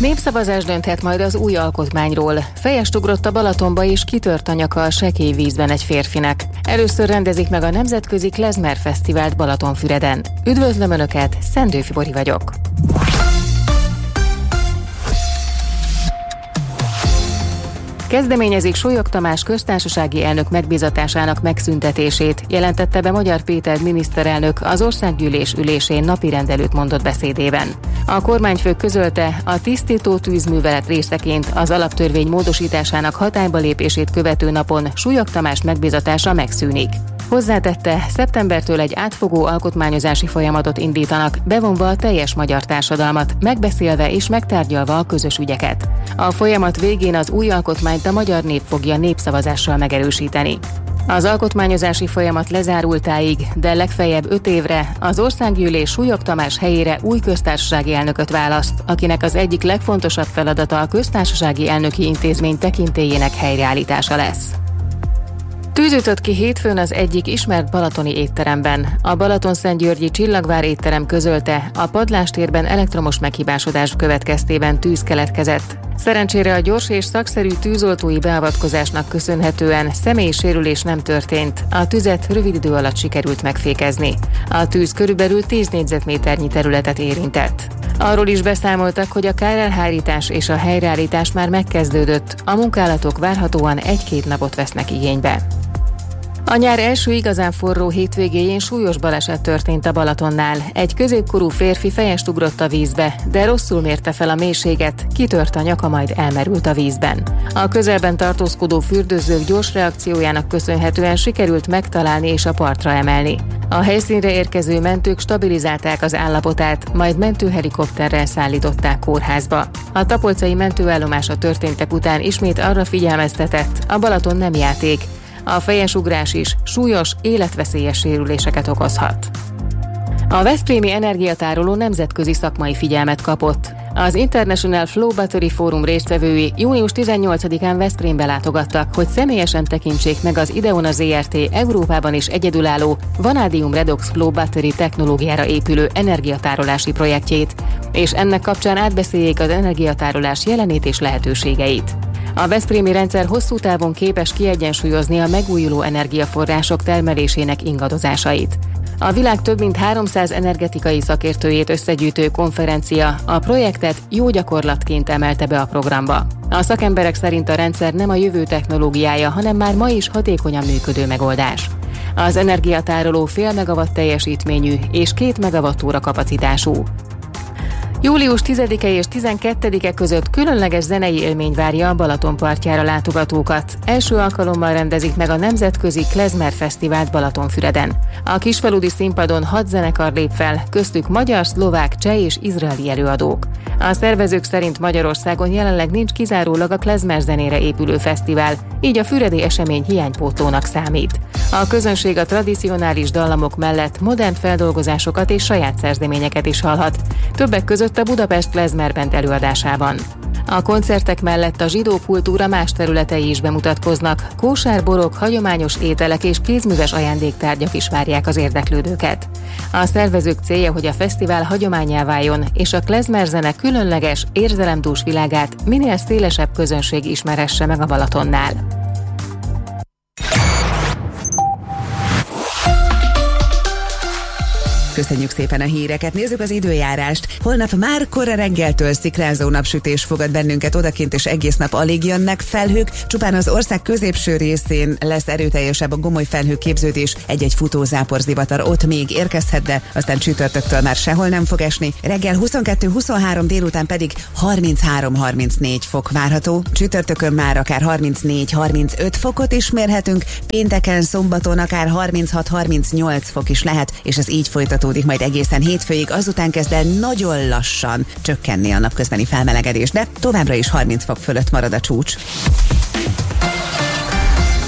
Népszavazás dönthet majd az új alkotmányról. Fejest ugrott a Balatonba és kitört a nyaka a sekély vízben egy férfinek. Először rendezik meg a Nemzetközi Klezmer Fesztivált Balatonfüreden. Üdvözlöm Önöket, Szendőfi Bori vagyok. Kezdeményezik Sólyog Tamás köztársasági elnök megbízatásának megszüntetését, jelentette be Magyar Péter miniszterelnök az országgyűlés ülésén napirendelőt mondott beszédében. A kormányfő közölte, a tisztító tűzművelet részeként az alaptörvény módosításának hatályba lépését követő napon Sólyog Tamás megbízatása megszűnik. Hozzátette, szeptembertől egy átfogó alkotmányozási folyamatot indítanak, bevonva a teljes magyar társadalmat, megbeszélve és megtárgyalva a közös ügyeket. A folyamat végén az új alkotmányt a magyar nép fogja népszavazással megerősíteni. Az alkotmányozási folyamat lezárultáig, de legfeljebb 5 évre az országgyűlés Sólyog Tamás helyére új köztársasági elnököt választ, akinek az egyik legfontosabb feladata a köztársasági elnöki intézmény tekintélyének helyreállítása lesz. Tűz ütött ki hétfőn az egyik ismert balatoni étteremben. A Balatonszentgyörgyi Csillagvár étterem közölte, a padlástérben elektromos meghibásodás következtében tűz keletkezett. Szerencsére a gyors és szakszerű tűzoltói beavatkozásnak köszönhetően személyi sérülés nem történt, a tüzet rövid idő alatt sikerült megfékezni. A tűz körülbelül 10 négyzetméternyi területet érintett. Arról is beszámoltak, hogy a kárelhárítás és a helyreállítás már megkezdődött, a munkálatok várhatóan 1-2 napot vesznek igénybe. A nyár első igazán forró hétvégéjén súlyos baleset történt a Balatonnál. Egy középkorú férfi fejest ugrott a vízbe, de rosszul mérte fel a mélységet, kitört a nyaka, majd elmerült a vízben. A közelben tartózkodó fürdőzők gyors reakciójának köszönhetően sikerült megtalálni és a partra emelni. A helyszínre érkező mentők stabilizálták az állapotát, majd mentőhelikopterrel szállították kórházba. A tapolcai mentőállomás a történtek után ismét arra figyelmeztetett, a Balaton nem játék. A fejesugrás is súlyos, életveszélyes sérüléseket okozhat. A veszprémi energiatároló nemzetközi szakmai figyelmet kapott. Az International Flow Battery Forum résztvevői június 18-án Veszprémbe látogattak, hogy személyesen tekintsék meg az Ideona Zrt. Európában is egyedülálló Vanadium Redox Flow Battery technológiára épülő energiatárolási projektjét, és ennek kapcsán átbeszéljék az energiatárolás jelenét és lehetőségeit. A veszprémi rendszer hosszú távon képes kiegyensúlyozni a megújuló energiaforrások termelésének ingadozásait. A világ több mint 300 energetikai szakértőjét összegyűjtő konferencia a projektet jó gyakorlatként emelte be a programba. A szakemberek szerint a rendszer nem a jövő technológiája, hanem már ma is hatékonyan működő megoldás. Az energiatároló fél megawatt teljesítményű és 2 megawattóra kapacitású. Július 10-e és 12-e között különleges zenei élmény várja a Balaton partjára látogatókat. Első alkalommal rendezik meg a Nemzetközi Klezmer Fesztivált Balatonfüreden. A kisfaludi színpadon 6 zenekar lép fel, köztük magyar, szlovák, cseh és izraeli előadók. A szervezők szerint Magyarországon jelenleg nincs kizárólag a klezmer zenére épülő fesztivál, így a füredi esemény hiánypótlónak számít. A közönség a tradicionális dallamok mellett modern feldolgozásokat és saját szerzeményeket is hallhat, többek között a Budapest Klezmer Band előadásában. A koncertek mellett a zsidó kultúra más területei is bemutatkoznak, kósárborok, hagyományos ételek és kézműves ajándéktárgyak is várják az érdeklődőket. A szervezők célja, hogy a fesztivál hagyománnyá váljon, és a klezmer zene különleges, érzelemdús világát minél szélesebb közönség ismerhesse meg a Balatonnál. Köszönjük szépen a híreket, nézzük az időjárást. Holnap már kora reggeltől szikrázó napsütés fogad bennünket odakint, és egész nap alig jönnek felhők. Csupán az ország középső részén lesz erőteljesebb a gomoly felhőképződés, egy-egy futózáporzivatar ott még érkezhet, de aztán csütörtöktől már sehol nem fog esni. Reggel 22-23, délután pedig 33-34 fok várható. Csütörtökön már akár 34-35 fokot is mérhetünk, pénteken, szombaton akár 36-38 fok is lehet, és ez így folytatódik majd egészen hétfőig, azután kezd el nagyon lassan csökkenni a napközbeni felmelegedés, de továbbra is 30 fok fölött marad a csúcs.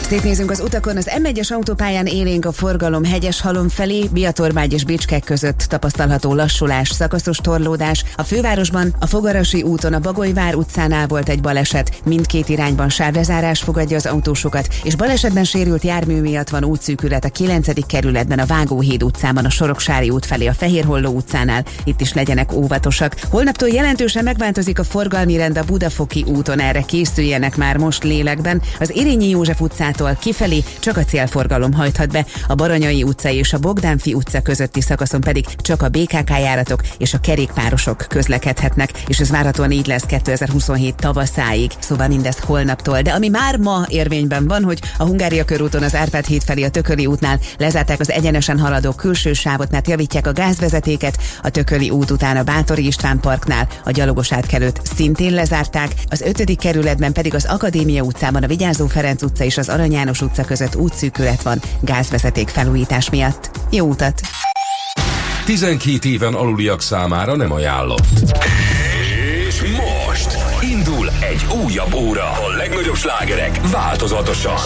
Szétnézünk az utakon, az M1-es autópályán élénk a forgalom Hegyeshalom felé, Biatormágy és Bicskek között tapasztalható lassulás, szakaszos torlódás. A fővárosban, a Fogarasi úton a Bagolyvár utcánál volt egy baleset, mindkét irányban sávlezárás fogadja az autósokat, és balesetben sérült jármű miatt van útszűkület a 9. kerületben, a Vágóhíd utcában, a Soroksári út felé, a Fehérholló utcánál. Itt is legyenek óvatosak. Holnaptól jelentősen megváltozik a forgalmi rend a Budafoki úton, erre készüljenek már most lélekben. Az Érényi József utcától kifelé csak a célforgalom hajthat be, a Baranyai utca és a Bogdánfi utca közötti szakaszon pedig csak a BKK járatok és a kerékpárosok közlekedhetnek, és ez várhatóan így lesz 2027 tavaszáig, szóval mindez holnaptól. De ami már ma érvényben van, hogy a Hungária körúton az Árpád híd felé a Tököli útnál lezárták az egyenesen haladó külső sávot, mert javítják a gázvezetéket, a Tököli út után a Báthori István parknál a gyalogos átkelőt szintén lezárták, az 5. kerületben pedig az Akadémia utcában a Vigyázó Ferenc utca és az Arany János utca között útszűkület van gázvezeték felújítás miatt. Jó utat! 12 éven aluliak számára nem ajánlott. És most indul egy újabb óra. A legnagyobb slágerek változatosan.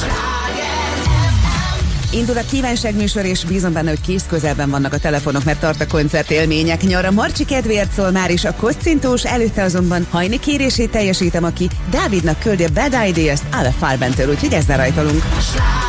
Indul a kívánságműsor, és bízom benne, hogy kész közelben vannak a telefonok, mert tart a koncertélmények nyara. Marcsi kedvéért szól már is a kocintós, előtte azonban Hajni kérését teljesítem, aki Dávidnak küldi a Bad Ideas-t Ále Farbentől, úgyhogy ezzel rajtolunk.